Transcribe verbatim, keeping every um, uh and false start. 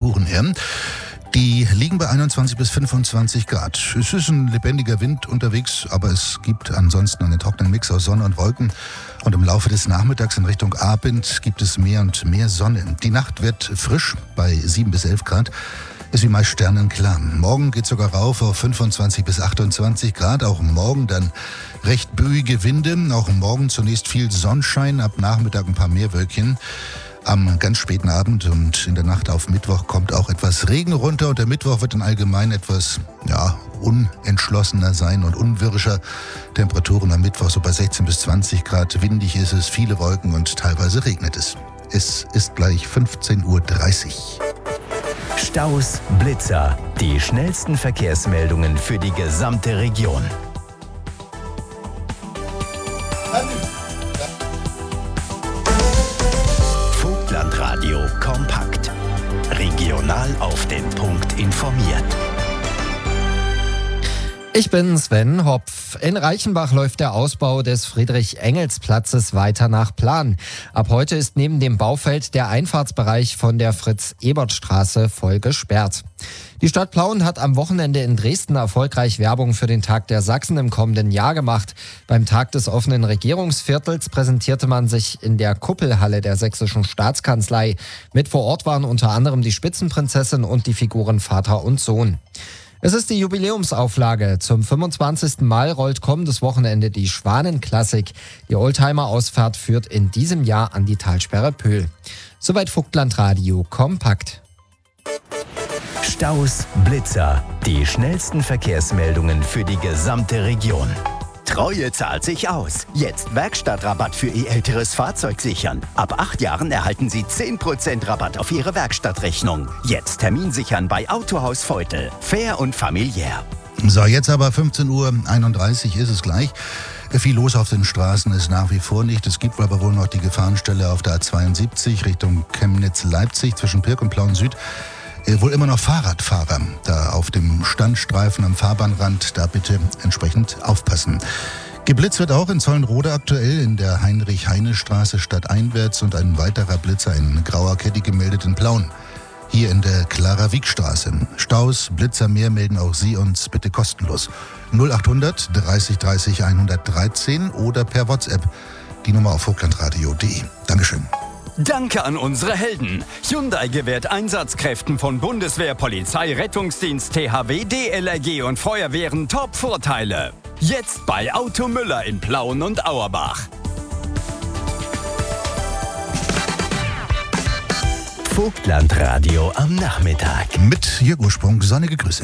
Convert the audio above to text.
Temperaturen her. Die liegen bei einundzwanzig bis fünfundzwanzig Grad. Es ist ein lebendiger Wind unterwegs, aber es gibt ansonsten einen trockenen Mix aus Sonne und Wolken. Und im Laufe des Nachmittags in Richtung Abend gibt es mehr und mehr Sonne. Die Nacht wird frisch bei sieben bis elf Grad. Ist wie meist sternenklar. Morgen geht sogar rauf auf fünfundzwanzig bis achtundzwanzig Grad. Auch morgen dann recht böige Winde. Auch morgen zunächst viel Sonnenschein, ab Nachmittag ein paar mehr Wölkchen. Am ganz späten Abend und in der Nacht auf Mittwoch kommt auch etwas Regen runter. Und der Mittwoch wird dann allgemein etwas, ja, unentschlossener sein und unwirscher. Temperaturen am Mittwoch so bei sechzehn bis zwanzig Grad. Windig ist es, viele Wolken und teilweise regnet es. Es ist gleich fünfzehn Uhr dreißig. Staus, Blitzer, die schnellsten Verkehrsmeldungen für die gesamte Region. Vogtlandradio kompakt. Regional auf den Punkt informiert. Ich bin Sven Hopf. In Reichenbach läuft der Ausbau des Friedrich-Engels-Platzes weiter nach Plan. Ab heute ist neben dem Baufeld der Einfahrtsbereich von der Fritz-Ebert-Straße voll gesperrt. Die Stadt Plauen hat am Wochenende in Dresden erfolgreich Werbung für den Tag der Sachsen im kommenden Jahr gemacht. Beim Tag des offenen Regierungsviertels präsentierte man sich in der Kuppelhalle der Sächsischen Staatskanzlei. Mit vor Ort waren unter anderem die Spitzenprinzessin und die Figuren Vater und Sohn. Es ist die Jubiläumsauflage. Zum fünfundzwanzigsten Mal rollt kommendes Wochenende die Schwanenklassik. Die Oldtimer-Ausfahrt führt in diesem Jahr an die Talsperre Pöhl. Soweit Vogtlandradio kompakt. Staus, Blitzer, die schnellsten Verkehrsmeldungen für die gesamte Region. Treue zahlt sich aus. Jetzt Werkstattrabatt für Ihr älteres Fahrzeug sichern. Ab acht Jahren erhalten Sie zehn Prozent Rabatt auf Ihre Werkstattrechnung. Jetzt Termin sichern bei Autohaus Veutel. Fair und familiär. So, jetzt aber fünfzehn Uhr einunddreißig ist es gleich. Viel los auf den Straßen ist nach wie vor nicht. Es gibt aber wohl noch die Gefahrenstelle auf der A zweiundsiebzig Richtung Chemnitz-Leipzig zwischen Pirk und Plauen Süd. Wohl immer noch Fahrradfahrer da auf dem Standstreifen am Fahrbahnrand, da bitte entsprechend aufpassen. Geblitzt wird auch in Zollenrode aktuell in der Heinrich-Heine-Straße stadteinwärts und ein weiterer Blitzer in grauer Kette gemeldet in Plauen. Hier in der Clara-Wieck-Straße. Staus, Blitzer mehr melden auch Sie uns bitte kostenlos. null achthundert dreißig dreißig hundertdreizehn oder per WhatsApp. Die Nummer auf vogtlandradio punkt de. Dankeschön. Danke an unsere Helden. Hyundai gewährt Einsatzkräften von Bundeswehr, Polizei, Rettungsdienst, T H W, D L R G und Feuerwehren Top-Vorteile. Jetzt bei Auto Müller in Plauen und Auerbach. Vogtlandradio am Nachmittag. Mit Jürgen Sprung, sonnige Grüße.